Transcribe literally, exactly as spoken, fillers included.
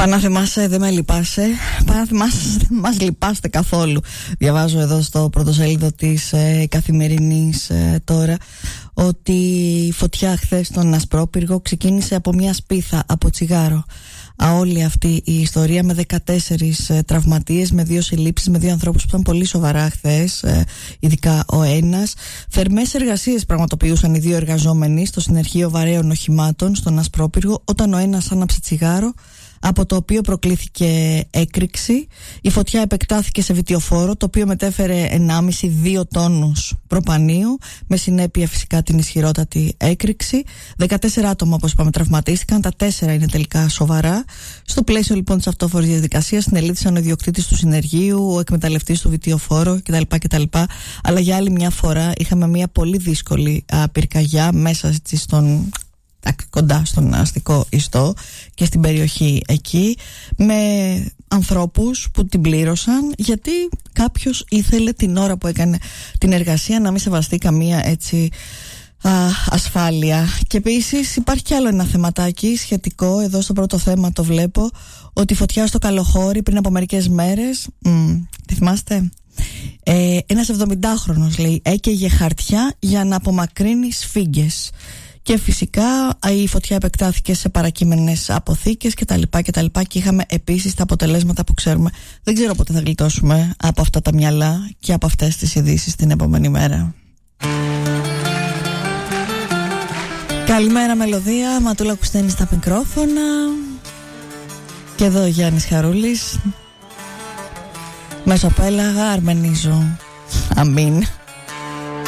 Πάνω θυμάσαι, δεν με λυπάσαι. Πάνω θυμάσαι, δεν μας λυπάστε καθόλου. Διαβάζω εδώ στο πρωτοσέλιδο της ε, Καθημερινής ε, τώρα ότι η φωτιά χθες στον Ασπρόπυργο ξεκίνησε από μια σπίθα, από τσιγάρο. Όλη αυτή η ιστορία με δεκατέσσερις ε, τραυματίες, με δύο συλλήψεις, με δύο ανθρώπους που ήταν πολύ σοβαρά χθες, ε, ειδικά ο ένας. Θερμές εργασίες πραγματοποιούσαν οι δύο εργαζόμενοι στο συνεργείο βαρέων οχημάτων στον Ασπρόπυργο όταν ο ένας άναψε τσιγάρο, από το οποίο προκλήθηκε έκρηξη. Η φωτιά επεκτάθηκε σε βιτιοφόρο, το οποίο μετέφερε ενάμιση με δύο τόνους προπανίου, με συνέπεια φυσικά την ισχυρότατη έκρηξη. δεκατέσσερα άτομα, όπως είπαμε, τραυματίστηκαν, τα τέσσερα είναι τελικά σοβαρά. Στο πλαίσιο λοιπόν της αυτόφορης διαδικασίας συνελήφθησαν ο ιδιοκτήτης του συνεργείου, ο εκμεταλλευτής του βιτιοφόρου κτλ. κτλ. Αλλά για άλλη μια φορά είχαμε μια πολύ δύσκολη α, πυρκαγιά μέσα στον... κοντά στον αστικό ιστό και στην περιοχή εκεί, με ανθρώπους που την πλήρωσαν γιατί κάποιος ήθελε την ώρα που έκανε την εργασία να μην σεβαστεί καμία έτσι α, ασφάλεια. Και επίσης υπάρχει κι άλλο ένα θεματάκι σχετικό. Εδώ στο πρώτο θέμα το βλέπω, ότι η φωτιά στο Καλοχώρι πριν από μερικές μέρες, μ, τι θυμάστε, ε, ένας εβδομηντάχρονος λέει έκαιγε χαρτιά για να απομακρύνει σφίγγες. Και φυσικά η φωτιά επεκτάθηκε σε παρακείμενες αποθήκες κτλ. Και, και είχαμε επίσης τα αποτελέσματα που ξέρουμε. Δεν ξέρω πότε θα γλιτώσουμε από αυτά τα μυαλά και από αυτές τις ειδήσεις την επόμενη μέρα. Καλημέρα μελωδία, Ματούλα Κουστένη στα μικρόφωνα. Και εδώ ο Γιάννης Χαρούλης. Μεσοπέλαγα αρμενίζω. Αμήν.